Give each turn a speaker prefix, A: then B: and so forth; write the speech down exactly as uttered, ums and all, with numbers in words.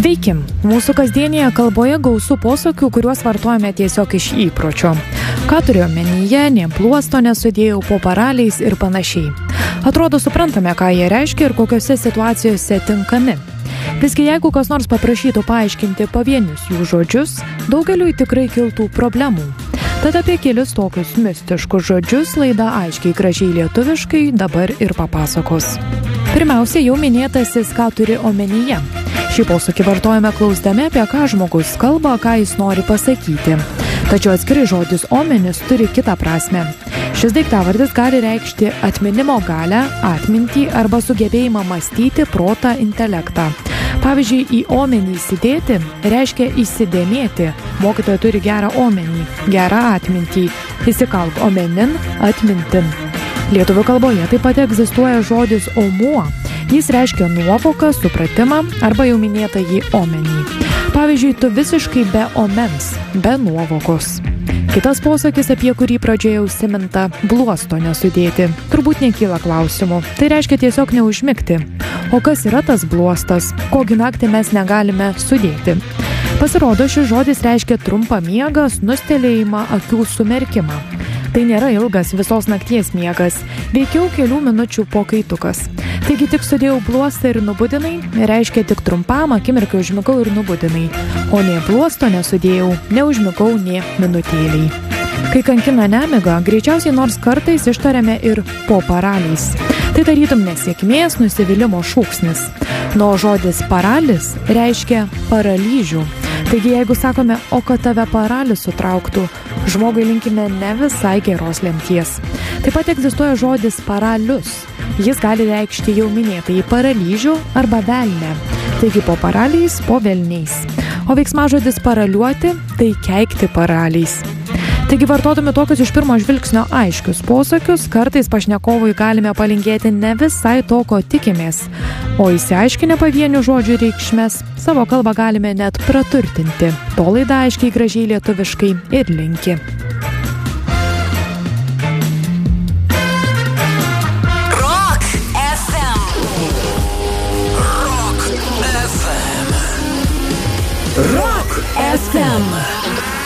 A: Sveiki! Mūsų kasdienėje kalboje gausu posakių, kuriuos vartojame tiesiog iš įpročio. Ką turiu omenyje, nė pluosto nesudėjau po paraliais ir panašiai. Atrodo, suprantame, ką jie reiškia ir kokiose situacijose tinkami. Visgi jeigu kas nors paprašytų paaiškinti pavienius jų žodžius, daugeliui tikrai kiltų problemų. Tad apie kelis tokius mistiškus žodžius laida aiškiai gražiai lietuviškai dabar ir papasakos. Pirmiausia, jau minėtasis, ką turi omenyje. Šį posakį vartojame klausdami, apie ką žmogus kalba, ką jis nori pasakyti. Tačiau atskirai žodis omenis turi kitą prasmę. Šis daiktavardis gali reikšti atminimo galią, atmintį arba sugebėjimą mąstyti, protą, intelektą. Pavyzdžiui, į omenį įsidėti reiškia įsidėmėti. Mokytoja turi gerą omenį, gerą atmintį. Įsikalk omenin, atmintin. Lietuvių kalboje taip pat egzistuoja žodis omuo. Jis reiškia nuovoką, supratimą arba jau minėtą jį omenį. Pavyzdžiui, tu visiškai be omens, be nuovokos. Kitas posakis, apie kurį pradžioje užsiminta, bluosto nesudėti. Turbūt nekyla klausimų. Tai reiškia tiesiog neužmigti. O kas yra tas bluostas? Kogi naktį mes negalime sudėti? Pasirodo, šis žodis reiškia trumpą miegą, snustelėjimą, akių sumerkimą. Tai nėra ilgas visos nakties miegas, veikiau kelių minučių pokaitukas. Taigi tik sudėjau bluostą ir nubudinai, reiškia tik trumpam akimirkai užmigau ir nubudinai. O nė bluosto nesudėjau, neužmigau nė minutėliai. Kai kankina nemiga, greičiausiai nors kartais ištariame ir po paraliais. Tai tarytum nesėkmės, nusivylimo šūksnis. Nuo žodis paralis reiškia paralyžių. Taigi jeigu sakome, o kad tave paralis sutrauktų, žmogui linkime ne visai geros lemties. Taip pat egzistuoja žodis paralius. Jis gali reikšti jau minėtąjį paralyžių arba velnę. Taigi po paraliais, po velniais. O veiksmažodis paraliuoti, tai keikti paraliais. Taigi vartodami tokius iš pirmo žvilgsnio aiškius posakius, kartais pašnekovui galime palinkėti ne visai to, ko tikimės. O įsiaiškinę pavienių žodžių reikšmes, savo kalbą galime net praturtinti. To laida aiškiai gražiai lietuviškai ir linki.